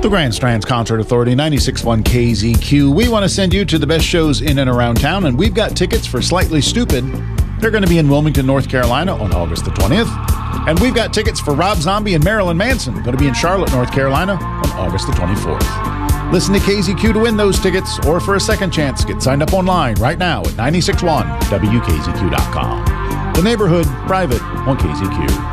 The Grand Strands Concert Authority, 96.1 KZQ. We want to send you to the best shows in and around town, and we've got tickets for Slightly Stoopid. They're going to be in Wilmington, North Carolina on August the 20th. And we've got tickets for Rob Zombie and Marilyn Manson, going to be in Charlotte, North Carolina on August the 24th. Listen to KZQ to win those tickets, or for a second chance, get signed up online right now at 961WKZQ.com. The Neighborhood, private on KZQ.